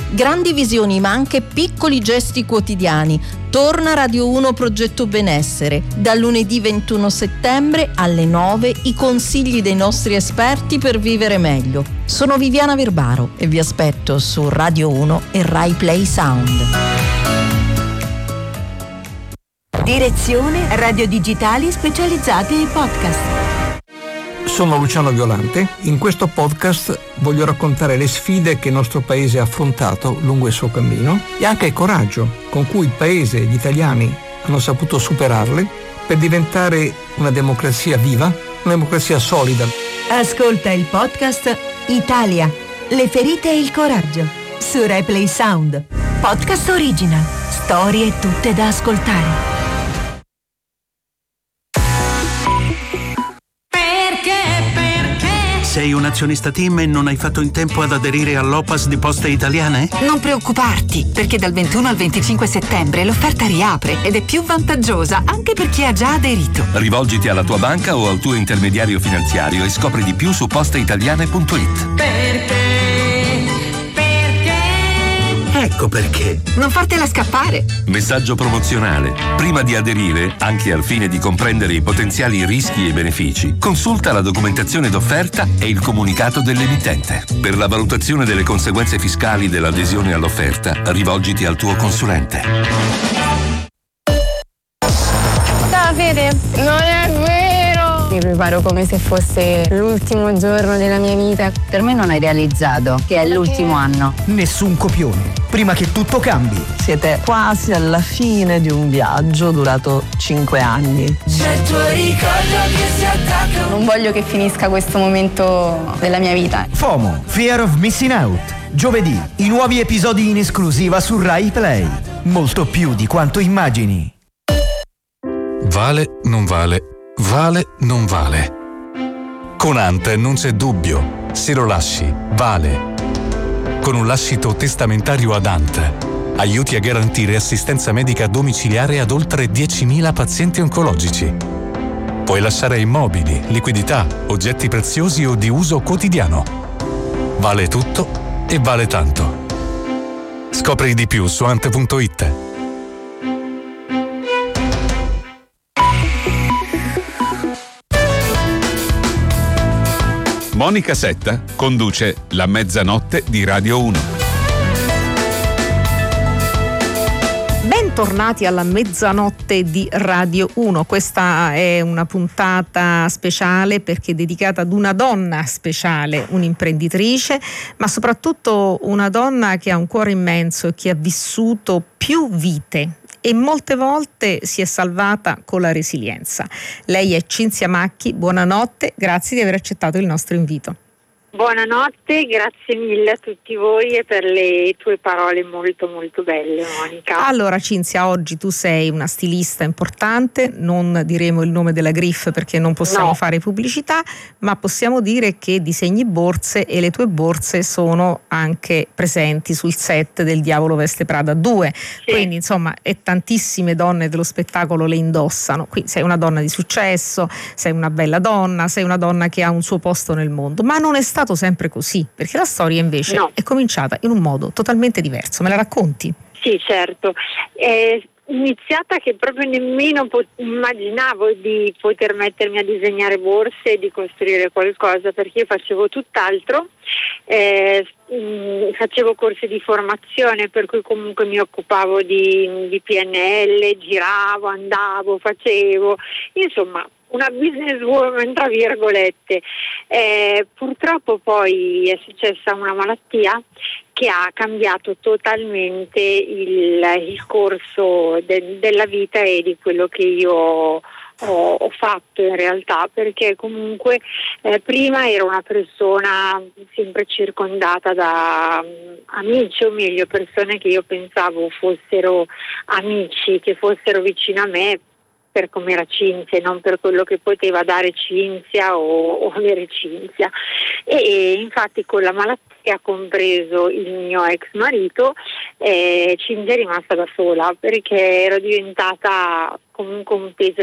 Grandi visioni ma anche piccoli gesti quotidiani. Torna Radio 1 Progetto Benessere. Dal lunedì 21 settembre alle 9 i consigli dei nostri esperti per vivere meglio. Sono Viviana Verbaro e vi aspetto su Radio 1 e Rai Play Sound. Direzione Radio Digitali Specializzati e Podcast. Sono Luciano Violante. In questo podcast voglio raccontare le sfide che il nostro paese ha affrontato lungo il suo cammino e anche il coraggio con cui il paese e gli italiani hanno saputo superarle per diventare una democrazia viva, una democrazia solida. Ascolta il podcast Italia, le ferite e il coraggio su Rai Play Sound. Podcast original, storie tutte da ascoltare. Sei un azionista TIM e non hai fatto in tempo ad aderire all'OPAS di Poste Italiane? Non preoccuparti, perché dal 21 al 25 settembre l'offerta riapre ed è più vantaggiosa anche per chi ha già aderito. Rivolgiti alla tua banca o al tuo intermediario finanziario e scopri di più su posteitaliane.it. Perché? Ecco perché. Non fartela scappare. Messaggio promozionale. Prima di aderire, anche al fine di comprendere i potenziali rischi e benefici, consulta la documentazione d'offerta e il comunicato dell'emittente. Per la valutazione delle conseguenze fiscali dell'adesione all'offerta, rivolgiti al tuo consulente. Davide, non è vero! Mi preparo come se fosse l'ultimo giorno della mia vita. Per me non hai realizzato che è l'ultimo anno. Nessun copione, prima che tutto cambi. Siete quasi alla fine di un viaggio durato 5 anni. C'è il tuo ricordo che si attacca. Non voglio che finisca questo momento della mia vita. FOMO, Fear of Missing Out. Giovedì, i nuovi episodi in esclusiva su Rai Play. Molto più di quanto immagini. Vale, non vale. Vale, non vale. Con Ant non c'è dubbio. Se lo lasci, vale. Con un lascito testamentario ad Ant, aiuti a garantire assistenza medica domiciliare ad oltre 10.000 pazienti oncologici. Puoi lasciare immobili, liquidità, oggetti preziosi o di uso quotidiano. Vale tutto e vale tanto. Scopri di più su ant.it. Monica Setta conduce La Mezzanotte di Radio 1. Bentornati alla Mezzanotte di Radio 1. Questa è una puntata speciale perché è dedicata ad una donna speciale, un'imprenditrice, ma soprattutto una donna che ha un cuore immenso e che ha vissuto più vite e molte volte si è salvata con la resilienza. Lei è Cinzia Macchi, buonanotte, grazie di aver accettato il nostro invito. Buonanotte, grazie mille a tutti voi e per le tue parole molto molto belle, Monica. Allora Cinzia, oggi tu sei una stilista importante, non diremo il nome della Griff perché non possiamo fare pubblicità, ma possiamo dire che disegni borse e le tue borse sono anche presenti sul set del Diavolo Veste Prada 2, sì. Quindi insomma tantissime donne dello spettacolo le indossano. Qui sei una donna di successo, sei una bella donna, sei una donna che ha un suo posto nel mondo, ma non è stato sempre così, perché la storia invece è cominciata in un modo totalmente diverso. Me la racconti? Sì, certo. È iniziata che proprio nemmeno immaginavo di poter mettermi a disegnare borse e di costruire qualcosa, perché io facevo tutt'altro. Facevo corsi di formazione, per cui comunque mi occupavo di PNL, giravo, andavo, facevo, insomma una businesswoman tra virgolette. Purtroppo poi è successa una malattia che ha cambiato totalmente il corso della vita e di quello che io ho fatto in realtà, perché comunque prima ero una persona sempre circondata da amici, o meglio persone che io pensavo fossero amici, che fossero vicino a me per come era Cinzia e non per quello che poteva dare Cinzia o avere Cinzia. E infatti con la malattia, compreso il mio ex marito, Cinzia è rimasta da sola, perché ero diventata comunque un peso di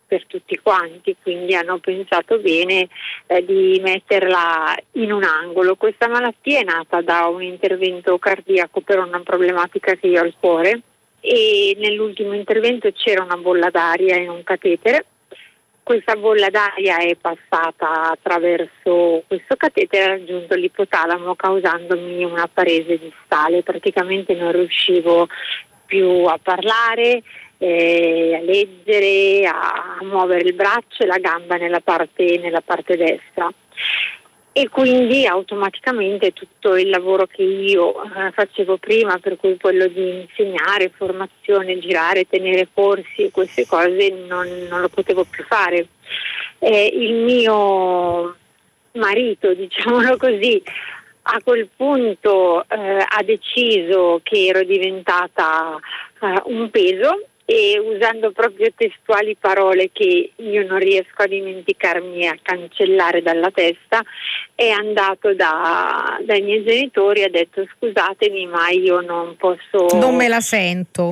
per tutti quanti, quindi hanno pensato bene di metterla in un angolo. Questa malattia è nata da un intervento cardiaco per una problematica che io ho al cuore, e nell'ultimo intervento c'era una bolla d'aria in un catetere. Questa bolla d'aria è passata attraverso questo catetere e ha raggiunto l'ipotalamo, causandomi una paresi distale. Praticamente non riuscivo più a parlare, a leggere, a muovere il braccio e la gamba nella parte destra. E quindi automaticamente tutto il lavoro che io facevo prima, per cui quello di insegnare, formazione, girare, tenere corsi, queste cose non lo potevo più fare. Il mio marito, diciamolo così, a quel punto ha deciso che ero diventata un peso, e usando proprio testuali parole che io non riesco a dimenticarmi e a cancellare dalla testa, è andato dai miei genitori e ha detto: scusatemi, ma io non posso... Non me la sento,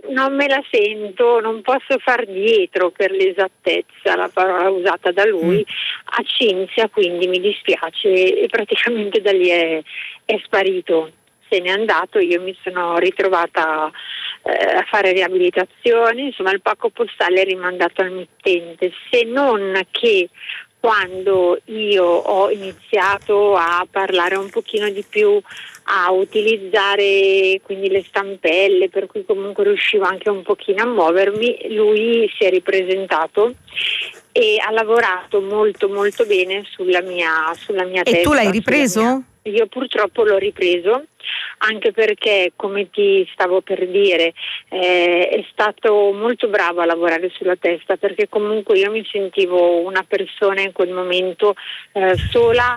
non posso far dietro, per l'esattezza, la parola usata da lui, a Cinzia, quindi mi dispiace, e praticamente da lì è sparito. Se n'è andato, io mi sono ritrovata a fare riabilitazione, insomma il pacco postale è rimandato al mittente, se non che quando io ho iniziato a parlare un pochino di più, a utilizzare quindi le stampelle, per cui comunque riuscivo anche un pochino a muovermi, lui si è ripresentato e ha lavorato molto molto bene sulla mia testa. E tu l'hai ripreso? Io purtroppo l'ho ripreso, anche perché, come ti stavo per dire, è stato molto bravo a lavorare sulla testa, perché comunque io mi sentivo una persona in quel momento sola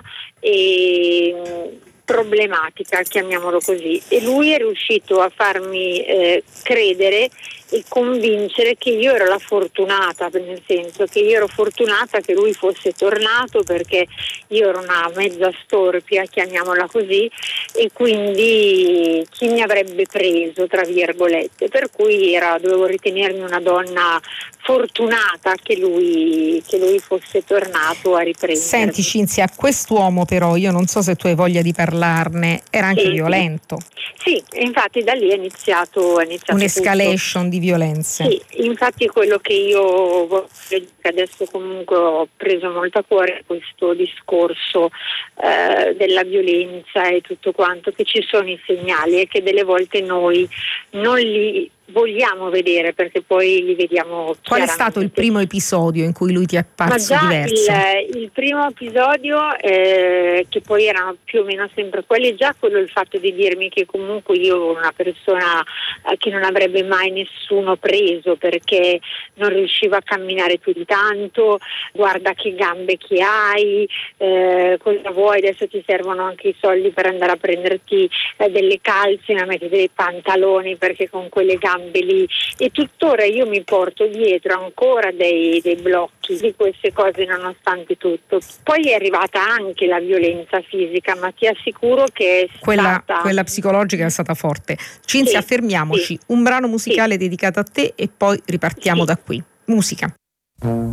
e problematica, chiamiamolo così, e lui è riuscito a farmi credere e convincere che io ero la fortunata, nel senso che io ero fortunata che lui fosse tornato, perché io ero una mezza storpia, chiamiamola così, e quindi chi mi avrebbe preso, tra virgolette, per cui dovevo ritenermi una donna fortunata che lui fosse tornato a riprendere. Senti Cinzia, quest'uomo però, io non so se tu hai voglia di parlarne, era anche violento. Sì, infatti da lì è iniziato un'escalation tutto. Di violenze. Sì, infatti quello che io adesso comunque ho preso molto a cuore è questo discorso della violenza e tutto quanto, che ci sono i segnali e che delle volte noi non li vogliamo vedere, perché poi li vediamo. Qual è stato il primo episodio in cui lui ti è apparso diverso? Il primo episodio, che poi erano più o meno sempre quelli, già quello, il fatto di dirmi che comunque io ero una persona che non avrebbe mai nessuno preso, perché non riuscivo a camminare più di tanto, guarda che gambe che hai, cosa vuoi, adesso ti servono anche i soldi per andare a prenderti delle calze, ma metti dei pantaloni, perché con quelle gambe lì. E tuttora io mi porto dietro ancora dei blocchi di queste cose, nonostante tutto. Poi è arrivata anche la violenza fisica, ma ti assicuro che è quella psicologica è stata forte. Cinzia, sì, fermiamoci, un brano musicale dedicato a te e poi ripartiamo da qui. Musica.